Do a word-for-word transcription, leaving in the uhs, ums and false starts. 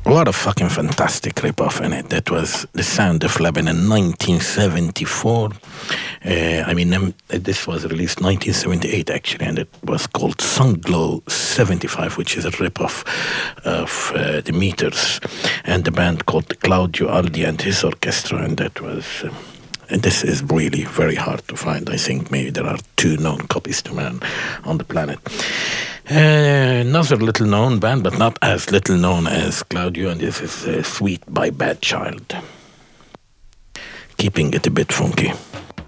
a lot of fucking fantastic rip-off in it. That was The Sound of Lebanon, nineteen seventy-four. Uh, I mean, um, this was released nineteen seventy-eight, actually, and it was called Sunglow seventy-five, which is a rip-off of uh, The Meters, and the band called Claudio Aldi and his orchestra, and that was... Uh, and this is really very hard to find. I think maybe there are two known copies to man on the planet. Uh, another little known band, but not as little known as Claudio, and this is uh, Sweet by Bad Child. Keeping it a bit funky.